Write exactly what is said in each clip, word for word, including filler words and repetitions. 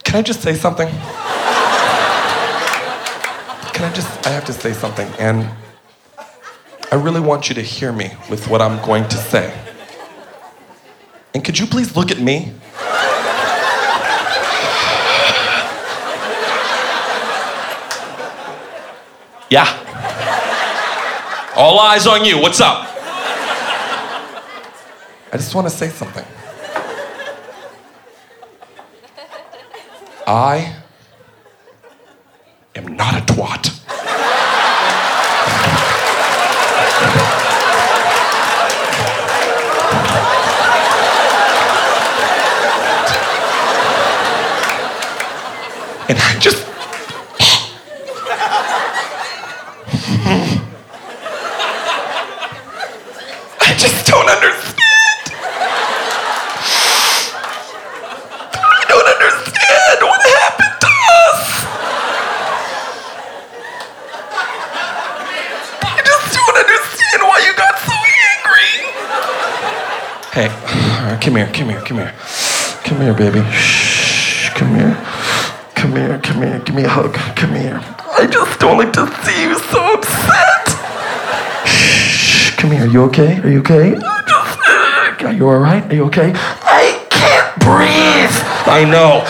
Can I just say something? Can I just, I have to say something, and I really want you to hear me with what I'm going to say. And could you please look at me? Yeah. All eyes on you, what's up? I just want to say something. I am not a twat. And I just... I just don't understand. I don't understand what happened to us. I just don't understand why you got so angry. Hey, all right, come here, come here, come here. Come here, baby. Shh, come here. Come here, come here, give me a hug. Come here. I just don't like to see you so upset. Shh, come here, you okay? Are you okay? I just, are you all right? Are you okay? I can't breathe. I know.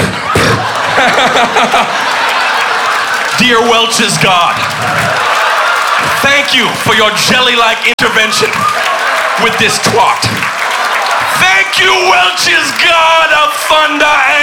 Dear Welch's God, thank you for your jelly-like intervention with this twat. Thank you, Welch's God of thunder and